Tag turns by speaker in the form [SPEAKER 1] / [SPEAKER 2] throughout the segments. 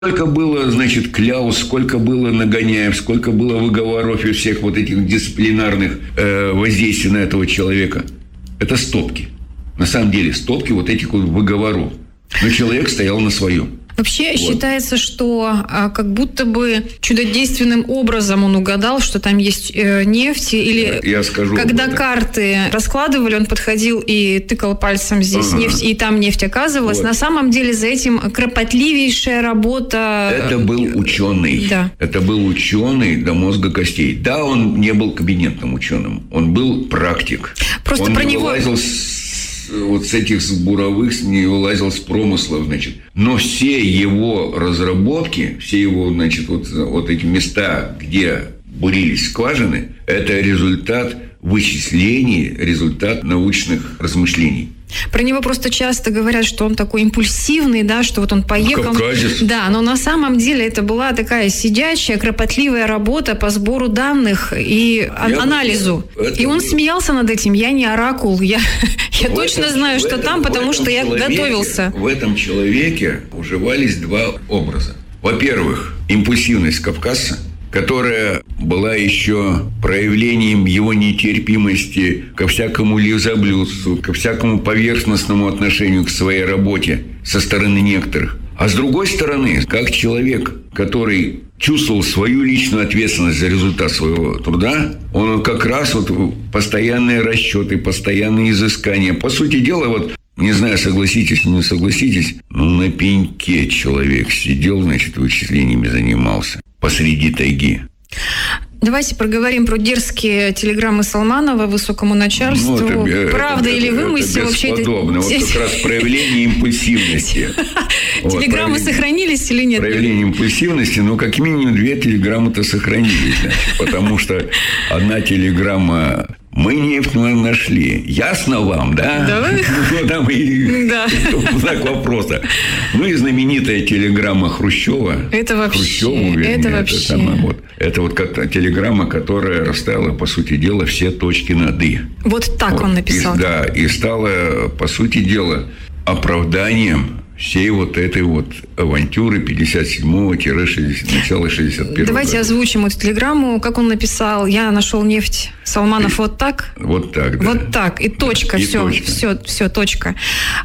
[SPEAKER 1] Сколько было, значит, кляуз, сколько было нагоняев, сколько было выговоров и всех вот этих дисциплинарных воздействий на этого человека. Это стопки. На самом деле стопки вот этих вот выговоров. Но человек стоял на своем.
[SPEAKER 2] Вообще считается, что как будто бы чудодейственным образом он угадал, что там есть нефть. Или
[SPEAKER 1] я скажу,
[SPEAKER 2] когда карты раскладывали, он подходил и тыкал пальцем здесь нефть, и там нефть оказывалась. Вот. На самом деле за этим кропотливейшая работа.
[SPEAKER 1] Это был ученый.
[SPEAKER 2] Да.
[SPEAKER 1] Это был ученый до мозга костей. Да, он не был кабинетным ученым. Он был практик.
[SPEAKER 2] Просто
[SPEAKER 1] он
[SPEAKER 2] про
[SPEAKER 1] не
[SPEAKER 2] него...
[SPEAKER 1] вылазил вот с этих буровых, не вылазил с промыслов, значит. Но все его разработки, все его, значит, вот эти места, где бурились скважины, это результат вычислений, результат научных размышлений.
[SPEAKER 2] Про него просто часто говорят, что он такой импульсивный, да, что вот он поехал.
[SPEAKER 1] Кавказец.
[SPEAKER 2] Да, но на самом деле это была такая сидячая, кропотливая работа по сбору данных и анализу. И он смеялся над этим. Я не оракул, я точно знаю, что там, потому что я готовился.
[SPEAKER 1] В этом человеке уживались два образа. Во-первых, импульсивность кавказца, которая была еще проявлением его нетерпимости ко всякому лизоблюдству, ко всякому поверхностному отношению к своей работе со стороны некоторых. А с другой стороны, как человек, который чувствовал свою личную ответственность за результат своего труда, он как раз вот постоянные расчеты, постоянные изыскания. По сути дела, вот не знаю, согласитесь, не согласитесь, но на пеньке человек сидел, значит, вычислениями занимался посреди тайги.
[SPEAKER 2] Давайте проговорим про дерзкие телеграммы Салманова высокому начальству. Правда или вымысел?
[SPEAKER 1] Это бесподобно. Вот как раз проявление импульсивности.
[SPEAKER 2] Телеграммы сохранились или нет?
[SPEAKER 1] Проявление импульсивности, ну, как минимум 2 телеграммы-то сохранились. Потому что одна телеграмма: мы нефть нашли. Ясно вам, да?
[SPEAKER 2] Да.
[SPEAKER 1] Там и знак вопроса. Ну и знаменитая телеграмма Хрущева.
[SPEAKER 2] Это вообще.
[SPEAKER 1] Это вот как телеграмма, которая расставила, по сути дела, все точки над «и».
[SPEAKER 2] Вот так он написал.
[SPEAKER 1] И стала, по сути дела, оправданием всей вот этой вот авантюры 57-го начала 61-го
[SPEAKER 2] Давайте
[SPEAKER 1] года.
[SPEAKER 2] озвучим эту телеграмму. Как он написал: я нашел нефть, Салманов, вот так?
[SPEAKER 1] Вот так, да.
[SPEAKER 2] Вот так. И точка.
[SPEAKER 1] И
[SPEAKER 2] все, точка.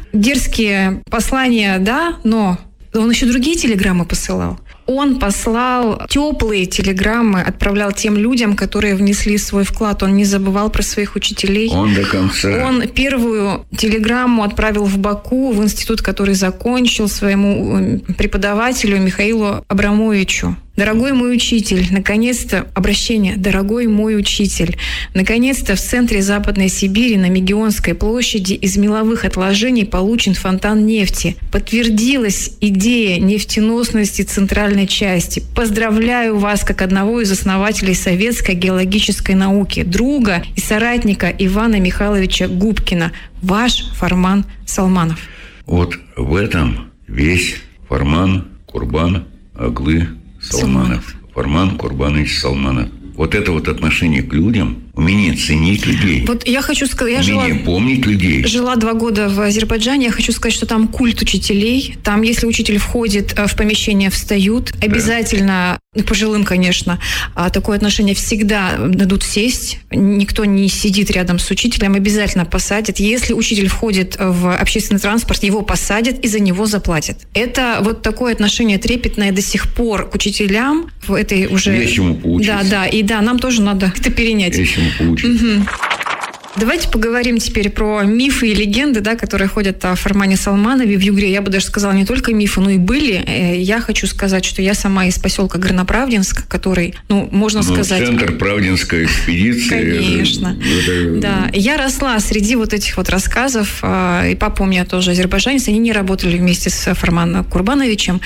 [SPEAKER 2] Дерзкие послания, да, но он еще другие телеграммы посылал. Он послал теплые телеграммы, отправлял тем людям, которые внесли свой вклад. Он не забывал про своих учителей.
[SPEAKER 1] Он до конца.
[SPEAKER 2] Он первую телеграмму отправил в Баку, в институт, который закончил, своему преподавателю Михаилу Абрамовичу. Дорогой мой учитель, наконец-то, обращение, дорогой мой учитель, наконец-то в центре Западной Сибири на Мегионской площади из меловых отложений получен фонтан нефти. Подтвердилась идея нефтеносности центральной части. Поздравляю вас как одного из основателей советской геологической науки, друга и соратника Ивана Михайловича Губкина. Ваш Фарман Салманов.
[SPEAKER 1] Вот в этом весь Фарман Курбан Аглы Салманов. Фарман Курбанович Салманов. Вот это вот отношение к людям, умение ценить людей.
[SPEAKER 2] Вот я хочу сказать,
[SPEAKER 1] умение помнить людей.
[SPEAKER 2] Жила 2 года в Азербайджане. Я хочу сказать, что там культ учителей. Там, если учитель входит в помещение, встают. Обязательно, пожилым, конечно, такое отношение всегда дадут сесть. Никто не сидит рядом с учителем. Обязательно посадят. Если учитель входит в общественный транспорт, его посадят и за него заплатят. Это вот такое отношение трепетное до сих пор к учителям. В этой уже...
[SPEAKER 1] Есть чему поучиться.
[SPEAKER 2] Да, и нам тоже надо это перенять.
[SPEAKER 1] Есть чему поучиться.
[SPEAKER 2] Угу. Давайте поговорим теперь про мифы и легенды, да, которые ходят о Фармане Салманове в Югре. Я бы даже сказала, не только мифы, но и были. Я хочу сказать, что я сама из поселка Горноправдинск, который, можно сказать...
[SPEAKER 1] Центр Правдинской экспедиции.
[SPEAKER 2] Конечно. Да. Я росла среди вот этих вот рассказов, и папа у меня тоже азербайджанец, они не работали вместе с Фарманом Курбановичем,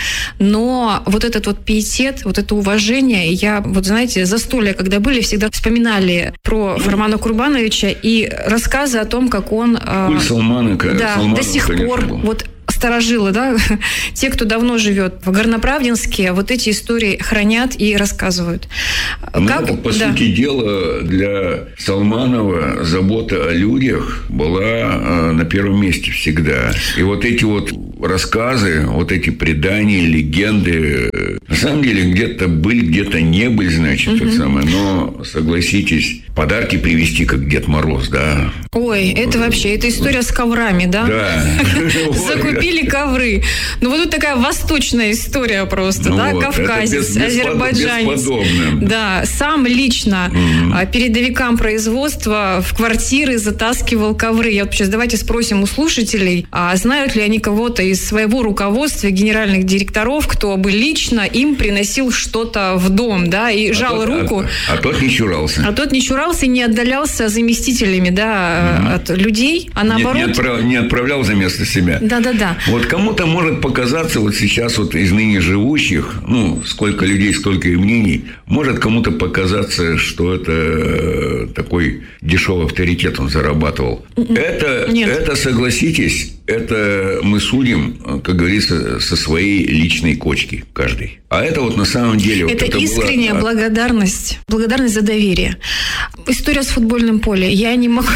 [SPEAKER 2] но вот этот вот пиетет, вот это уважение, я, вот знаете, застолья, когда были, всегда вспоминали про Фармана Курбановича и рассказы о том, как он...
[SPEAKER 1] Культ Салмана,
[SPEAKER 2] до сих пор вот старожилы, да, те, кто давно живет в Горноправдинске, вот эти истории хранят и рассказывают.
[SPEAKER 1] Это, по сути дела, для Салманова забота о людях была на первом месте всегда. И вот эти вот рассказы, вот эти предания, легенды, на самом деле где-то были, где-то не были, значит, тот самый. Но, согласитесь, подарки привезти, как Дед Мороз, да.
[SPEAKER 2] Ой, это вообще, это история с коврами, да?
[SPEAKER 1] Да.
[SPEAKER 2] Закупили ковры. Ну, вот тут такая восточная история просто, да? Кавказец, азербайджанец. Да, сам лично передовикам производства в квартиры затаскивал ковры. Я вот сейчас давайте спросим у слушателей, а знают ли они кого-то из своего руководства, генеральных директоров, кто бы лично им приносил что-то в дом, да, и жал руку.
[SPEAKER 1] А тот не чурался.
[SPEAKER 2] А тот не чурался и не отдалялся заместителями, да, от людей, а наоборот...
[SPEAKER 1] Не отправлял за место себя.
[SPEAKER 2] Да.
[SPEAKER 1] Вот кому-то может показаться вот сейчас вот из ныне живущих, ну, сколько людей, столько и мнений, может кому-то показаться, что это такой дешевый авторитет он зарабатывал. Это, согласитесь, это мы судим, как говорится, со своей личной кочки каждый. А это вот на самом деле...
[SPEAKER 2] Это искренняя благодарность за доверие. История с футбольным полем. Я не могу...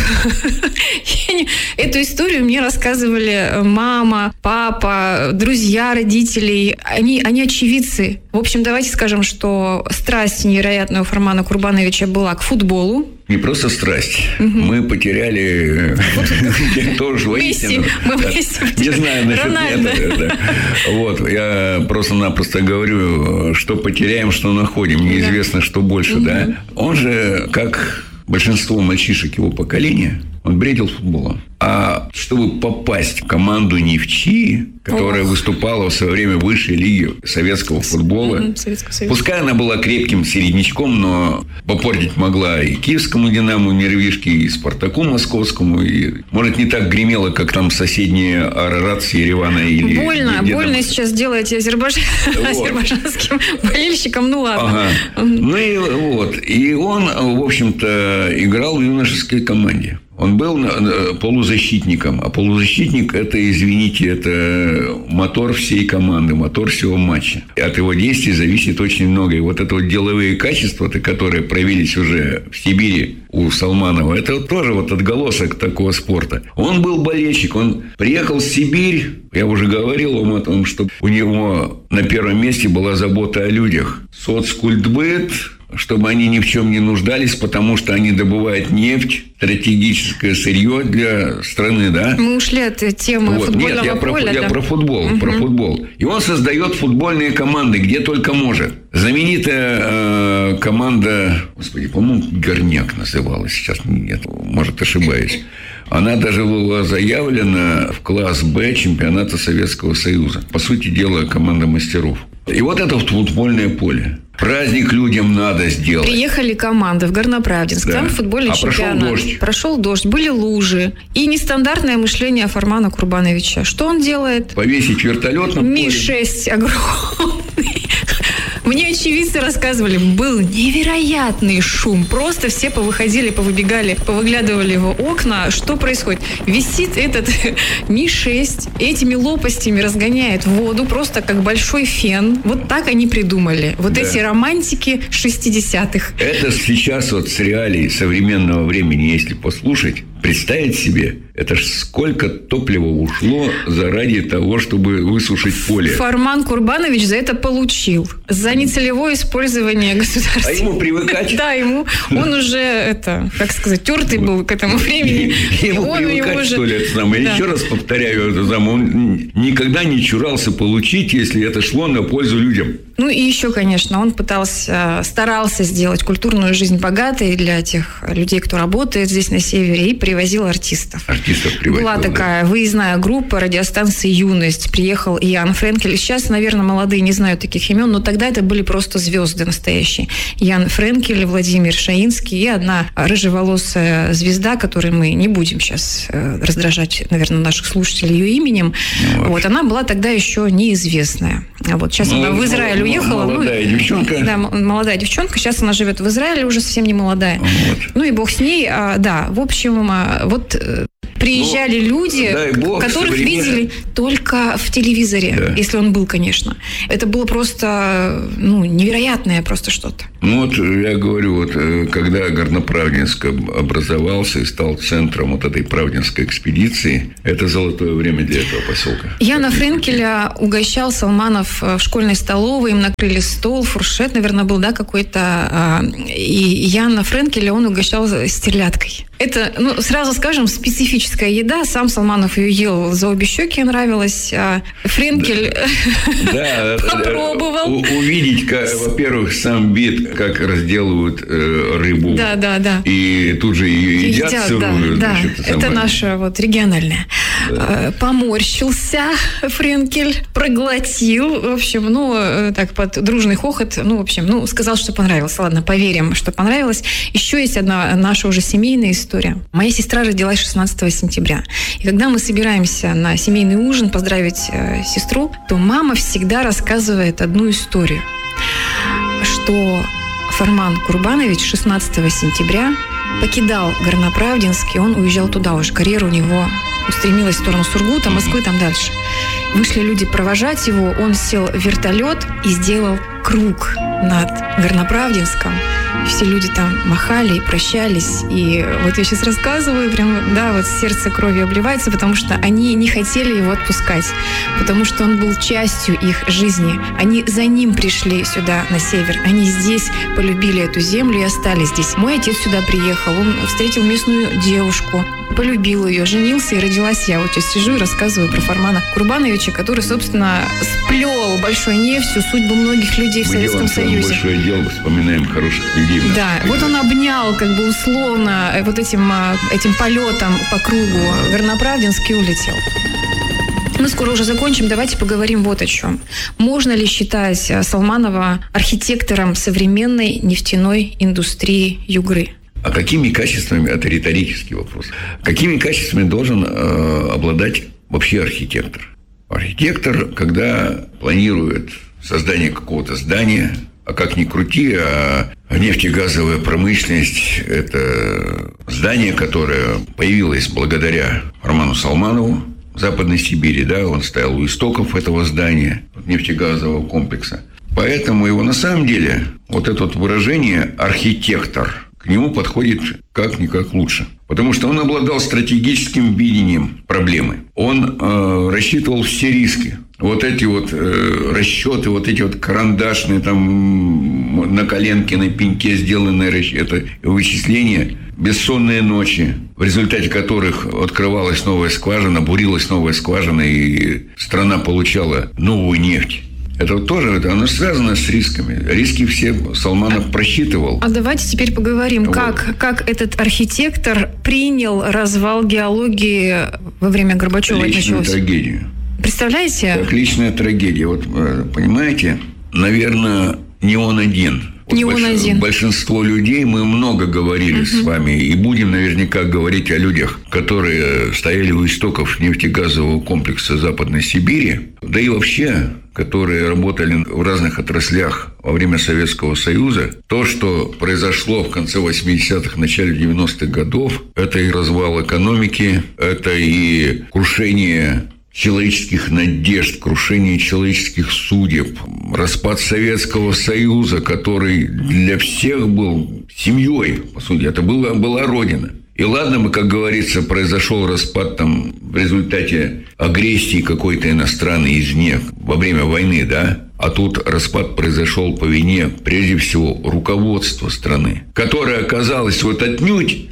[SPEAKER 2] Эту историю мне рассказывали мама, папа, друзья родителей. Они очевидцы. В общем, давайте скажем, что страсть невероятная у Фармана Курбановича была к футболу.
[SPEAKER 1] Не просто страсть. Мы потеряли тоже воистину. Не знаю насчет этого. Вот, я просто-напросто говорю, что потеряем, что находим. Неизвестно, что больше, да. Он же, как большинство мальчишек его поколения, он бредил футболом. А чтобы попасть в команду «Нефчи», которая выступала в свое время в высшей лиге советского футбола, пускай она была крепким середнячком, но попортить могла и киевскому «Динамо», «Нервишки», и «Спартаку» московскому, и, может, не так гремело, как там соседние «Арарат» с Еревана. Или
[SPEAKER 2] больно сейчас делаете азербайджанским болельщикам, ну ладно.
[SPEAKER 1] Ну и вот. И он, в общем-то, играл в юношеской команде. Он был полузащитником, а полузащитник – это, извините, это мотор всей команды, мотор всего матча. И от его действий зависит очень много. И вот это вот деловые качества, которые проявились уже в Сибири у Салманова, это вот тоже вот отголосок такого спорта. Он был болельщик, он приехал в Сибирь, я уже говорил вам о том, что у него на первом месте была забота о людях. Соцкультбыт, чтобы они ни в чем не нуждались, потому что они добывают нефть, стратегическое сырье для страны, да?
[SPEAKER 2] Мы ушли от темы футбольного поля.
[SPEAKER 1] Я про футбол. И он создает футбольные команды, где только может. Знаменитая команда, господи, по-моему, «Горняк» называлась, сейчас нет, может, ошибаюсь. Она даже была заявлена в класс «Б» чемпионата Советского Союза. По сути дела, команда мастеров. И вот это футбольное поле. Праздник людям надо сделать.
[SPEAKER 2] Приехали команды в Горноправдинск, там футбольный чемпионат. Прошел дождь, были лужи. И нестандартное мышление Фармана Курбановича. Что он делает?
[SPEAKER 1] Повесить вертолет на поле.
[SPEAKER 2] Ми-6 огромный. Мне очевидцы рассказывали, был невероятный шум. Просто все повыходили, повыбегали, повыглядывали в окна. Что происходит? Висит этот Ми-6, этими лопастями разгоняет воду, просто как большой фен. Вот так они придумали. Вот эти романтики 60-х.
[SPEAKER 1] Это сейчас вот с реалий современного времени, если послушать, представить себе, это ж сколько топлива ушло заради того, чтобы высушить поле.
[SPEAKER 2] Фарман Курбанович за это получил. За нецелевое использование государства.
[SPEAKER 1] А ему привыкать?
[SPEAKER 2] Да, он уже, тертый был к этому времени.
[SPEAKER 1] Ему привыкать, что ли, это самое. Еще раз повторяю, он никогда не чурался получить, если это шло на пользу людям.
[SPEAKER 2] Ну и еще, конечно, он старался сделать культурную жизнь богатой для тех людей, кто работает здесь на севере, и привозил артистов. Была такая выездная группа радиостанции «Юность». Приехал Ян Френкель. Сейчас, наверное, молодые не знают таких имен, но тогда это были просто звезды настоящие. Ян Френкель, Владимир Шаинский и одна рыжеволосая звезда, которой мы не будем сейчас раздражать, наверное, наших слушателей ее именем. Вот, она была тогда еще неизвестная. Вот, сейчас она в Израиль уехала.
[SPEAKER 1] Молодая девчонка.
[SPEAKER 2] Да, молодая девчонка. Сейчас она живет в Израиле, уже совсем не молодая.
[SPEAKER 1] Вот.
[SPEAKER 2] Ну и бог с ней. Да, в общем, вот приезжали люди, которых видели только в телевизоре, если он был, конечно. Это было просто невероятное просто что-то.
[SPEAKER 1] Ну вот я говорю, вот когда Горноправдинск образовался и стал центром вот этой правдинской экспедиции, это золотое время для этого поселка.
[SPEAKER 2] Яна Френкеля угощал Салманов в школьной столовой, им накрыли стол, фуршет, наверное, был, какой-то. И Яна Френкеля он угощал стерлядкой. Это, сразу скажем, специфическая еда. Сам Салманов ее ел за обе щеки, нравилось. Френкель попробовал.
[SPEAKER 1] Увидеть, во-первых, сам вид, как разделывают рыбу.
[SPEAKER 2] Да.
[SPEAKER 1] И тут же ее едят сырую.
[SPEAKER 2] Да. Это наше региональное. Да. Поморщился Френкель, проглотил. В общем, так под дружный хохот. Сказал, что понравилось. Ладно, поверим, что понравилось. Еще есть одна наша уже семейная история. Моя сестра родилась 16 сентября. И когда мы собираемся на семейный ужин поздравить сестру, то мама всегда рассказывает одну историю, что Фарман Курбанович 16 сентября покидал Горноправдинск, и он уезжал туда уже. Карьера у него устремилась в сторону Сургута, Москвы, там дальше. Вышли люди провожать его, он сел в вертолет и сделал круг над Горноправдинском. Все люди там махали и прощались. И вот я сейчас рассказываю, прям, сердце кровью обливается, потому что они не хотели его отпускать, потому что он был частью их жизни. Они за ним пришли сюда, на север. Они здесь полюбили эту землю и остались здесь. Мой отец сюда приехал, он встретил местную девушку, полюбил ее, женился, и родилась я. Вот сейчас сижу и рассказываю про Фармана Курбановича, который, собственно, сплел большой нефтью судьбу многих людей в Советском Союзе.
[SPEAKER 1] Большое дело, вспоминаем хороших людей.
[SPEAKER 2] Да, вот он обнял, условно, этим полетом по кругу Горноправдинск и улетел. Мы скоро уже закончим. Давайте поговорим вот о чем. Можно ли считать Салманова архитектором современной нефтяной индустрии Югры?
[SPEAKER 1] А какими качествами, это риторический вопрос, какими качествами должен обладать вообще архитектор? Архитектор, когда планирует создание какого-то здания, а как ни крути, нефтегазовая промышленность – это здание, которое появилось благодаря Фарману Салманову в Западной Сибири. Да, он стоял у истоков этого здания, нефтегазового комплекса. Поэтому его на самом деле, вот это выражение «архитектор», к нему подходит как-никак лучше. Потому что он обладал стратегическим видением проблемы. Он рассчитывал все риски. Вот эти расчеты, эти карандашные, на коленке, на пеньке сделанные расчеты, вычисления, бессонные ночи, в результате которых открывалась новая скважина, бурилась новая скважина, и страна получала новую нефть. Это тоже, оно связано с рисками. Риски все Салманов просчитывал.
[SPEAKER 2] А давайте теперь поговорим, как этот архитектор принял развал геологии во время Горбачева.
[SPEAKER 1] Личную трагедию.
[SPEAKER 2] Представляете?
[SPEAKER 1] Как личная трагедия. Понимаете, наверное, не он один. Большинство людей, мы много говорили с вами, и будем наверняка говорить о людях, которые стояли у истоков нефтегазового комплекса Западной Сибири, да и вообще, которые работали в разных отраслях во время Советского Союза. То, что произошло в конце 80-х, начале 90-х годов, это и развал экономики, это и крушение человеческих надежд, крушение человеческих судеб, распад Советского Союза, который для всех был семьей, по сути, это была родина. И ладно, как говорится, произошел распад в результате агрессии какой-то иностранной извне во время войны, да? А тут распад произошел по вине, прежде всего, руководства страны, которое оказалось отнюдь,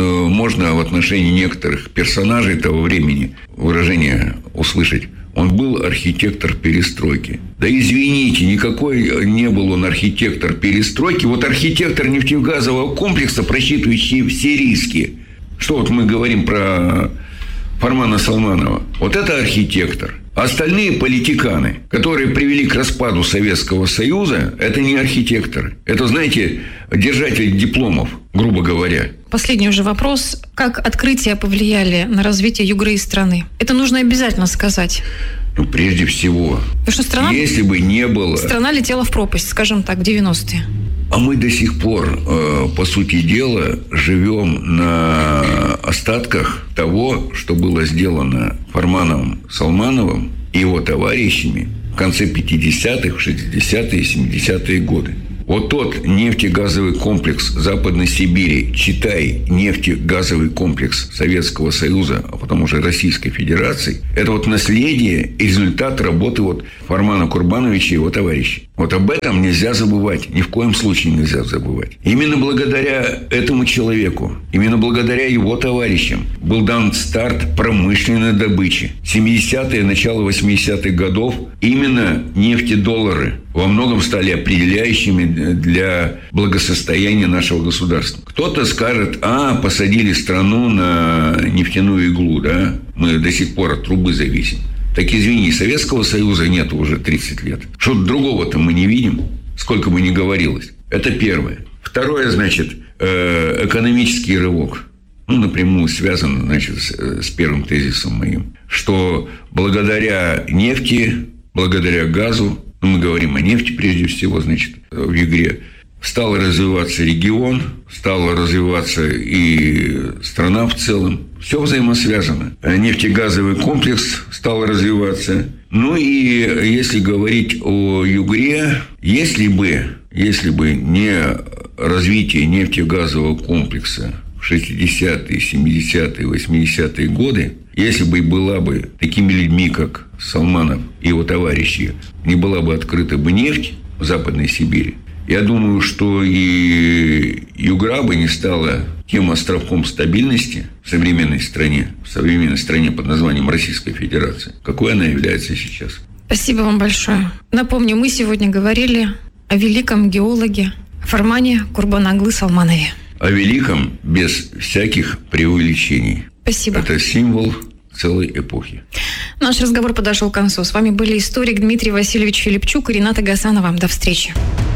[SPEAKER 1] можно в отношении некоторых персонажей того времени выражение услышать, он был архитектор перестройки. Да извините, никакой не был он архитектор перестройки. Архитектор нефтегазового комплекса, просчитывающий все риски. Что мы говорим про Фармана Салманова? Это архитектор. А остальные политиканы, которые привели к распаду Советского Союза, это не архитекторы. Это, знаете, держатели дипломов, грубо говоря.
[SPEAKER 2] Последний уже вопрос. Как открытия повлияли на развитие Югры и страны? Это нужно обязательно сказать.
[SPEAKER 1] Прежде всего,
[SPEAKER 2] что страна,
[SPEAKER 1] если бы не было...
[SPEAKER 2] Страна летела в пропасть, скажем так, в 90-е.
[SPEAKER 1] А мы до сих пор, по сути дела, живем на остатках того, что было сделано Фармановым Салмановым и его товарищами в конце 50-х, 60-е, 70-е годы. Вот тот нефтегазовый комплекс Западной Сибири, читай, нефтегазовый комплекс Советского Союза, а потом уже Российской Федерации, это вот наследие и результат работы вот Фармана Курбановича и его товарищей. Вот об этом нельзя забывать, ни в коем случае нельзя забывать. Именно благодаря этому человеку, именно благодаря его товарищам был дан старт промышленной добычи. 70-е, начало 80-х годов именно нефтедоллары во многом стали определяющими для благосостояния нашего государства. Кто-то скажет, посадили страну на нефтяную иглу, да? Мы до сих пор от трубы зависим. Так извини, Советского Союза нет уже 30 лет. Что-то другого-то мы не видим, сколько бы ни говорилось. Это первое. Второе, значит, экономический рывок. Напрямую связано, значит, с первым тезисом моим. Что благодаря нефти, благодаря газу, мы говорим о нефти прежде всего, значит, в Югре, стал развиваться регион, стала развиваться и страна в целом. Все взаимосвязано. Нефтегазовый комплекс стал развиваться. Ну и если говорить о Югре, если бы не развитие нефтегазового комплекса в 60-е, 70-е, 80-е годы, если бы была бы такими людьми, как Салманов и его товарищи, не была бы открыта бы нефть в Западной Сибири, я думаю, что и Югра бы не стала тем островком стабильности в современной стране под названием Российская Федерация, какой она является сейчас.
[SPEAKER 2] Спасибо вам большое. Напомню, мы сегодня говорили о великом геологе Фармане Курбанаглы Салманове.
[SPEAKER 1] О великом без всяких преувеличений.
[SPEAKER 2] Спасибо.
[SPEAKER 1] Это символ целой эпохи.
[SPEAKER 2] Наш разговор подошел к концу. С вами были историк Дмитрий Васильевич Филипчук и Рената Гасанова. До встречи.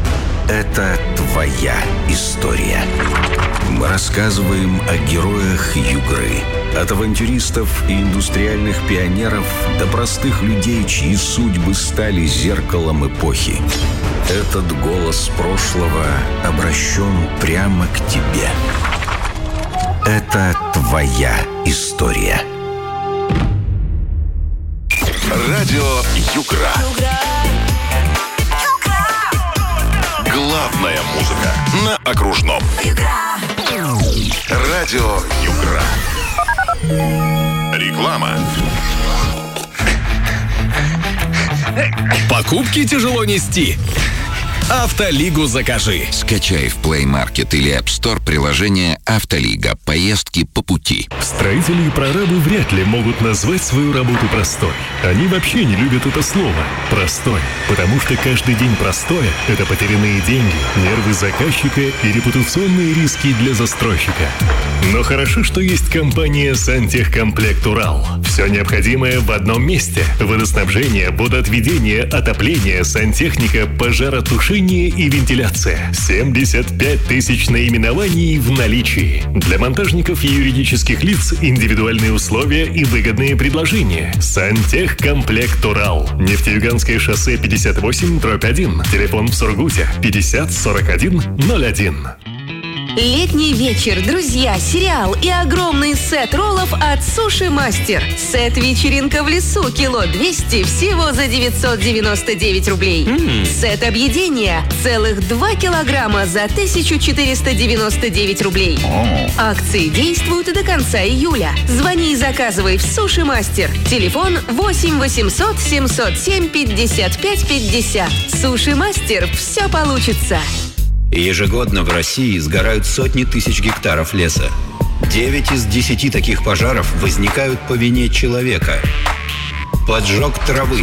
[SPEAKER 3] Это твоя история. Мы рассказываем о героях Югры. От авантюристов и индустриальных пионеров до простых людей, чьи судьбы стали зеркалом эпохи. Этот голос прошлого обращен прямо к тебе. Это твоя история.
[SPEAKER 4] Радио Югра. Главная музыка на окружном. Радио Югра. Реклама.
[SPEAKER 5] Покупки тяжело нести. «Автолигу» закажи.
[SPEAKER 3] Скачай в Play Market или App Store приложение «Автолига». Поездки по пути.
[SPEAKER 6] Строители и прорабы вряд ли могут назвать свою работу простой. Они вообще не любят это слово «простой», потому что каждый день простое – это потерянные деньги, нервы заказчика и репутационные риски для застройщика. Но хорошо, что есть компания «Сантехкомплект Урал». Все необходимое в одном месте. Водоснабжение, водоотведение, отопление, сантехника, пожаротушение и вентиляция. 75 тысяч наименований в наличии. Для монтажников и юридических лиц индивидуальные условия и выгодные предложения. Сантехкомплект Урал. Нефтеюганское шоссе 58/1. Телефон в Сургуте 50 41 01.
[SPEAKER 7] Летний вечер, друзья, сериал и огромный сет роллов от Суши Мастер. Сет «Вечеринка в лесу» кило 200 всего за 999 рублей. Сет объедения целых 2 килограмма за 1499 рублей. Акции действуют до конца июля. Звони и заказывай в Суши Мастер. Телефон 8 800 707 55 50. Суши Мастер. Все получится.
[SPEAKER 8] Ежегодно в России сгорают сотни тысяч гектаров леса. 9 из 10 таких пожаров возникают по вине человека. Поджог травы,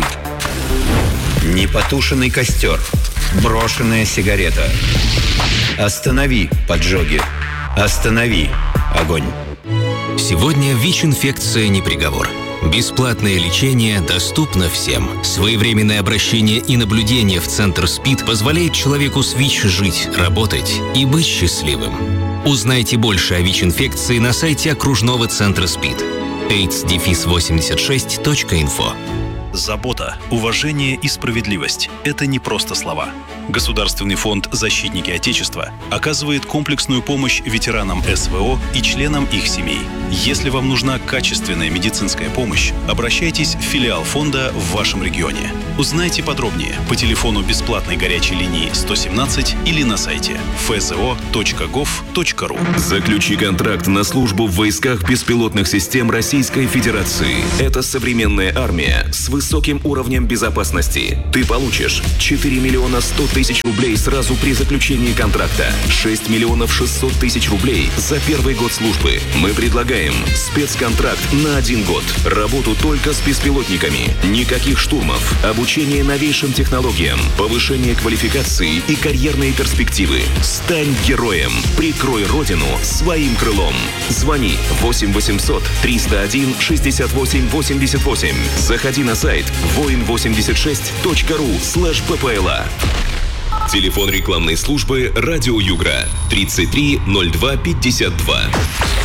[SPEAKER 8] непотушенный костер, брошенная сигарета. Останови поджоги. Останови огонь.
[SPEAKER 9] Сегодня ВИЧ-инфекция не приговор. Бесплатное лечение доступно всем. Своевременное обращение и наблюдение в Центр СПИД позволяет человеку с ВИЧ жить, работать и быть счастливым. Узнайте больше о ВИЧ-инфекции на сайте окружного центра СПИД. AIDS-86.info.
[SPEAKER 10] Забота, уважение и справедливость – это не просто слова. Государственный фонд «Защитники Отечества» оказывает комплексную помощь ветеранам СВО и членам их семей. Если вам нужна качественная медицинская помощь, обращайтесь в филиал фонда в вашем регионе. Узнайте подробнее по телефону бесплатной горячей линии 117 или на сайте fzo.gov.ru.
[SPEAKER 11] Заключи контракт на службу в войсках беспилотных систем Российской Федерации. Это современная армия с высоким уровнем безопасности. Ты получишь 4 миллиона 100 тысяч рублей сразу при заключении контракта, 6 миллионов 600 тысяч рублей за первый год службы. Мы предлагаем спецконтракт на 1 год. Работу только с беспилотниками. Никаких штурмов. Обучение новейшим технологиям. Повышение квалификации и карьерные перспективы. Стань героем. Прикрой Родину своим крылом. Звони 8 800 301 68 88. Заходи на сайт voin86.ru/ppla. Телефон рекламной службы «Радио Югра» 33 02 52.